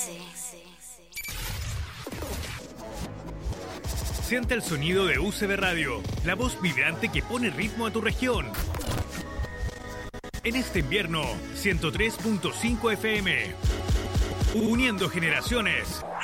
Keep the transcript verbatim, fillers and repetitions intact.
Siente el sonido de U C B Radio, la voz vibrante que pone ritmo a tu región. En este invierno, ciento tres punto cinco F M. Uniendo generaciones.